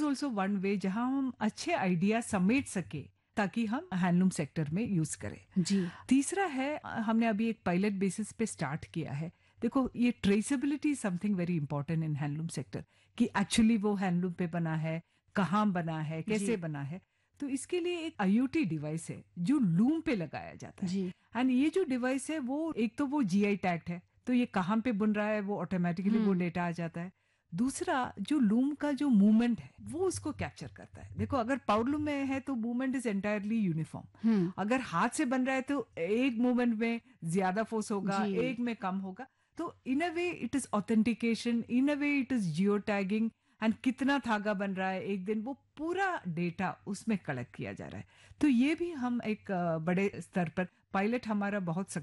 Also one way जहां हम अच्छे आइडिया समेट सके ताकि हम हैंडलूम सेक्टर में यूज करें। जी। तीसरा है हमने अभी एक पायलट बेसिस पे स्टार्ट किया है। देखो ये traceability something very important in handloom sector कि एक्चुअली वो हैंडलूम पे बना है, कहाँ बना है, कैसे जी। बना है। तो इसके लिए एक IoT डिवाइस है जो लूम पे लगाया जाता है। जी। एंड ये जो डिवाइस है वो एक तो वो GI टैग्ड है, तो ये कहाँ पे बुन रहा है वो ऑटोमेटिकली वो डेटा आ जाता है। दूसरा जो लूम का जो मूवमेंट है वो उसको कैप्चर करता है। देखो अगर पावर लूम में है तो मूवमेंट इज एंटायरली यूनिफॉर्म। अगर हाथ से बन रहा है तो एक मूवमेंट में ज्यादा फोर्स होगा, जी। एक में कम होगा। तो इन अ way it is authentication, in a way it is geo tagging. And कितना धागा बन रहा है एक दिन, वो पूरा डेटा उसमें कलेक्ट किया जा रहा है। तो ये भी हम एक बड़े स्तर पर पायलट हमारा बहुत